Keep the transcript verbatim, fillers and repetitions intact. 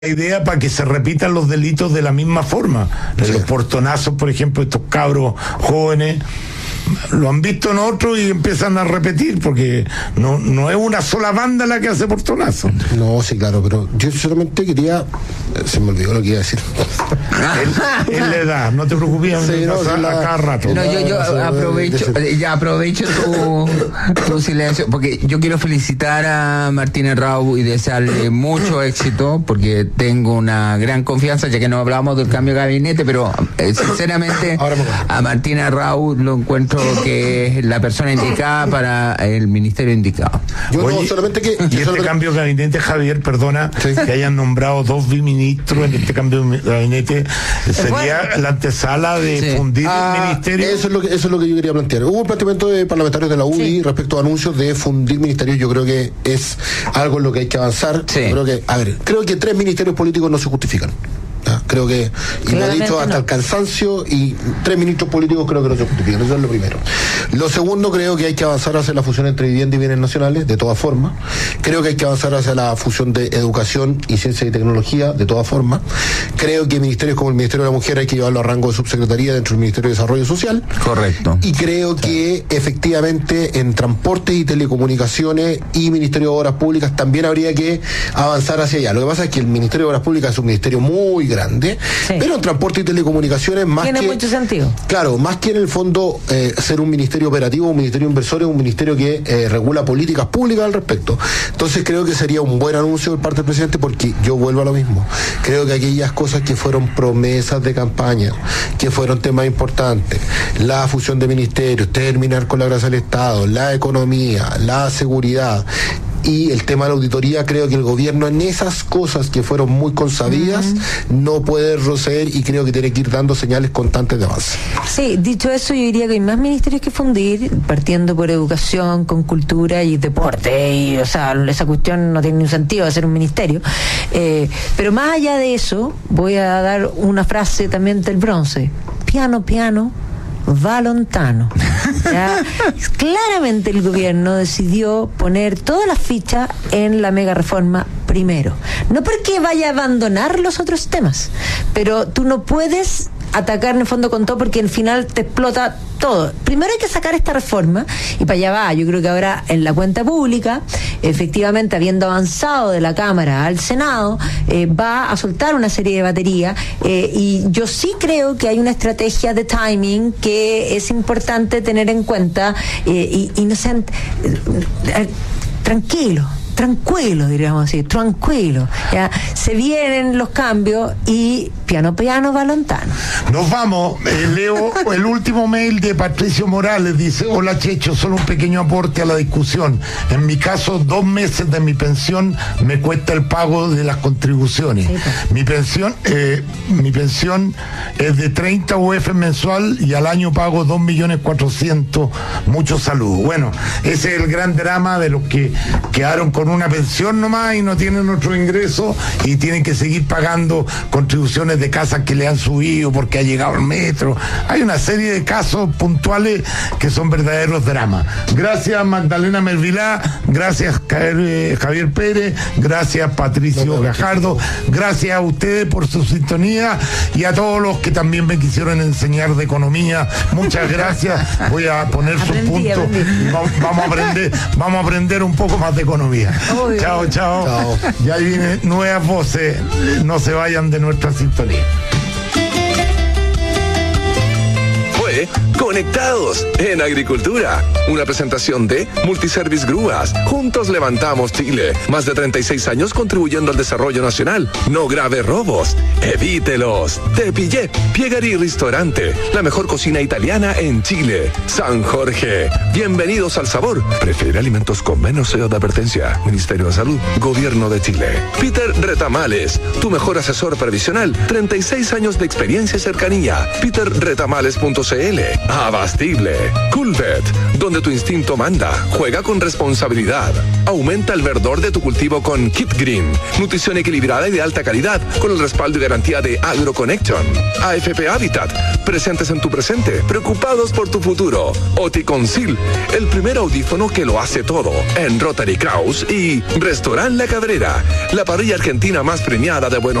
idea para que se repitan los delitos de la misma forma. Sí. Los portonazos, por ejemplo, estos cabros jóvenes lo han visto en otros y empiezan a repetir, porque no, no es una sola banda la que hace portonazos. No, sí, claro, pero yo solamente quería, se me olvidó lo que iba a decir. Es la edad, no te preocupes, sí, no, a la, cada rato. No, yo, yo aprovecho, ya aprovecho tu, tu silencio, porque yo quiero felicitar a Martina Raub y desearle mucho éxito, porque tengo una gran confianza, ya que no hablamos del cambio de gabinete, pero eh, sinceramente a Martina Raub lo encuentro que es la persona indicada para el ministerio indicado. Yo Oye, no, solamente que... Y este solamente... cambio de gabinete, Javier, perdona, sí. que hayan nombrado dos biministros en este cambio de gabinete, sería bueno. la antesala de sí. fundir ah, el ministerio. Eso es, lo que, eso es lo que yo quería plantear. Hubo un planteamiento de parlamentarios de la U D I sí. respecto a anuncios de fundir ministerios. Yo creo que es algo en lo que hay que avanzar. Sí. Creo que, a ver, creo que tres ministerios políticos no se justifican. Creo que, y lo he dicho hasta no. el cansancio, y tres ministros políticos creo que no se justifican. Eso es lo primero. Lo segundo, creo que hay que avanzar hacia la fusión entre vivienda y bienes nacionales, de todas formas. Creo que hay que avanzar hacia la fusión de educación y ciencia y tecnología, de todas formas. Creo que ministerios como el Ministerio de la Mujer hay que llevarlo a rango de subsecretaría dentro del Ministerio de Desarrollo Social. Correcto. Y creo claro. que efectivamente en transportes y telecomunicaciones y Ministerio de Obras Públicas también habría que avanzar hacia allá. Lo que pasa es que el Ministerio de Obras Públicas es un ministerio muy grande, sí. pero en transporte y telecomunicaciones más tiene que... mucho sentido. Claro, más que en el fondo eh, ser un ministerio operativo, un ministerio inversor, es un ministerio que eh, regula políticas públicas al respecto. Entonces creo que sería un buen anuncio por parte del presidente, porque yo vuelvo a lo mismo. Creo que aquellas cosas que fueron promesas de campaña, que fueron temas importantes, la fusión de ministerios, terminar con la grasa del Estado, la economía, la seguridad y el tema de la auditoría, creo que el gobierno en esas cosas que fueron muy consabidas uh-huh. no puede retroceder, y creo que tiene que ir dando señales constantes de avance. Sí, dicho eso, yo diría que hay más ministerios que fundir, partiendo por educación, con cultura y deporte, y o sea, esa cuestión no tiene ningún sentido hacer un ministerio, eh, pero más allá de eso, voy a dar una frase también del bronce: piano, piano, va lontano. Ya, claramente el gobierno decidió poner todas las fichas en la mega reforma primero, no porque vaya a abandonar los otros temas, pero tú no puedes atacar en el fondo con todo, porque al final te explota todo. Primero hay que sacar esta reforma, y para allá va. Yo creo que ahora en la cuenta pública, efectivamente, habiendo avanzado de la Cámara al Senado, eh, va a soltar una serie de baterías, eh, y yo sí creo que hay una estrategia de timing que es importante tener en cuenta, eh, y, y no sean eh, eh, tranquilos. Tranquilo, diríamos así, tranquilo. Ya se vienen los cambios y piano, piano, va lontano. Nos vamos. Eh, leo el último mail de Patricio Morales. Dice: hola Checho, solo un pequeño aporte a la discusión. En mi caso, dos meses de mi pensión me cuesta el pago de las contribuciones. Sí, pues. Mi pensión, eh, mi pensión es de treinta U F mensual y al año pago dos millones cuatrocientos. Mucho saludo. Bueno, ese es el gran drama de los que quedaron con una pensión nomás y no tienen otro ingreso, y tienen que seguir pagando contribuciones de casas que le han subido porque ha llegado el metro. Hay una serie de casos puntuales que son verdaderos dramas. Gracias Magdalena Mervilá, gracias Javier Pérez, gracias Patricio Gajardo, gracias a ustedes por su sintonía, y a todos los que también me quisieron enseñar de economía, muchas gracias. Voy a poner sus puntos y vamos, vamos a aprender, vamos a aprender un poco más de economía. Obvio. Chao, chao, chao. Ya vienen nuevas voces, no se vayan de nuestra sintonía. Fue Conectados en Agricultura, una presentación de Multiservice Grúas. Juntos levantamos Chile. Más de treinta y seis años contribuyendo al desarrollo nacional. No grave robos, evítelos. Te pillé, Piegari Ristorante, la mejor cocina italiana en Chile. San Jorge, bienvenidos al sabor. Prefiere alimentos con menos sello de advertencia. Ministerio de Salud, Gobierno de Chile. Peter Retamales, tu mejor asesor previsional. treinta y seis años de experiencia y cercanía. peter retamales punto c L. Abastible. Coolvet, donde tu instinto manda. Juega con responsabilidad. Aumenta el verdor de tu cultivo con Kit Green. Nutrición equilibrada y de alta calidad, con el respaldo y garantía de AgroConnection. A F P Habitat, presentes en tu presente, preocupados por tu futuro. Oticonsil, el primer audífono que lo hace todo. En Rotary Kraus y Restaurant La Cabrera, la parrilla argentina más premiada de Buenos